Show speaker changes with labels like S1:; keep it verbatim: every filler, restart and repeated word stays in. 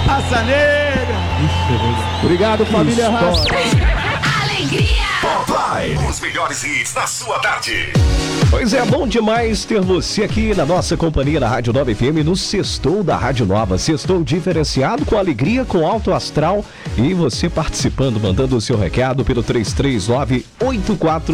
S1: Raça Negra. Obrigado, família Raça.
S2: Alegria.
S3: Top Live, os melhores hits da sua tarde.
S4: Pois é, bom demais ter você aqui na nossa companhia na Rádio Nova F M, no Sextou da Rádio Nova. Sextou diferenciado, com alegria, com alto astral. E você participando, mandando o seu recado pelo três três nove, oito quatro